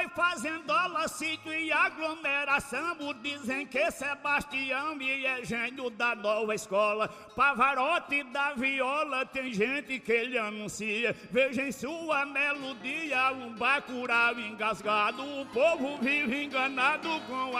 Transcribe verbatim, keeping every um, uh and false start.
vai fazendola, sítio e aglomeração. Dizem que Sebastião e é gênio da nova escola. Pavarotti da viola, tem gente que ele anuncia. Veja em sua melodia um bacurau engasgado. O povo vive enganado com a